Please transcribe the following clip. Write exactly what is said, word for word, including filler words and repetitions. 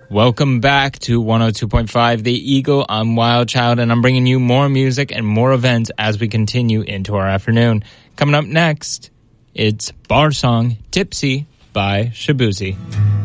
Welcome back to one oh two point five The Eagle. I'm Wild Child, and I'm bringing you more music and more events as we continue into our afternoon. Coming up next, it's Bar Song Tipsy by Shabuzi.